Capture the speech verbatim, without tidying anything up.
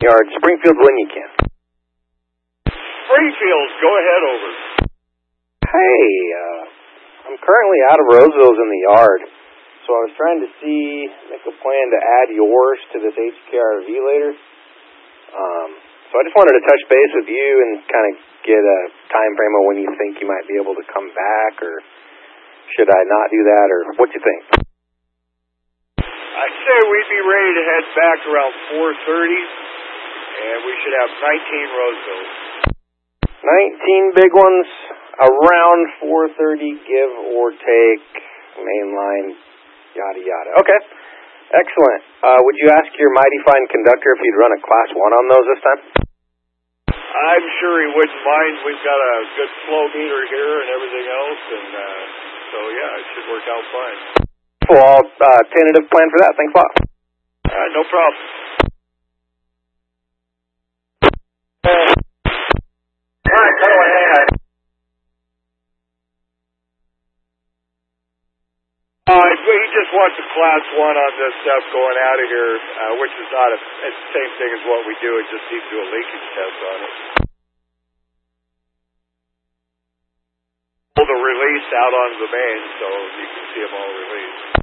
Yard, Springfield, when you can. Springfield, go ahead, over. Hey, uh, I'm currently out of Roseville's in the yard, so I was trying to see, make a plan to add yours to this H K R V later. Um, so I just wanted to touch base with you and kind of get a time frame of when you think you might be able to come back, or should I not do that, or what you think? I'd say we'd be ready to head back around four thirty, and we should have nineteen Roseville. nineteen big ones, around four thirty, give or take, mainline, yada yada. Okay, excellent. Uh, would you ask your mighty fine conductor if he'd run a class one on those this time? I'm sure he wouldn't mind. We've got a good flow meter here and everything else, and uh, so yeah, it should work out fine. Well, I'll uh, tentative plan for that. Thanks a lot. Uh, no problem. All right, go ahead. Uh, he just wants a class one on this stuff going out of here, uh, which is not a, it's the same thing as what we do. It just needs to do a leakage test on it. Pull the release out onto the main so you can see them all released.